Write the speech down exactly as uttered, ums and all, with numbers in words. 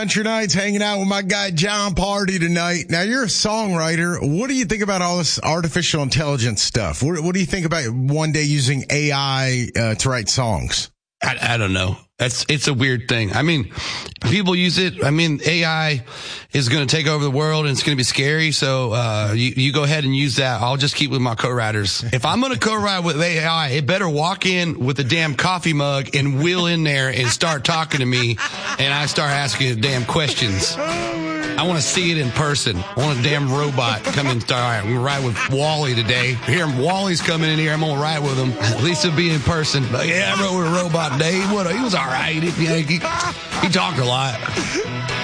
Country Nights, hanging out with my guy John Party tonight. Now, you're a songwriter. What do you think about all this artificial intelligence stuff? What, what do you think about one day using A I uh, to write songs? I, I don't know. That's, it's a weird thing. I mean, people use it. I mean, A I is going to take over the world and it's going to be scary. So, uh, you, you go ahead and use that. I'll just keep with my co-writers. If I'm going to co-write with A I, it better walk in with a damn coffee mug and wheel in there and start talking to me. And I start asking damn questions. I want to see it in person. I want a damn robot come in and start. All right, I'm going to ride with Wally today. Here, Wally's coming in here. I'm going to ride with him. At least it'll be in person. But yeah, I rode with a robot today. What, he was all right. He, he, he talked a lot.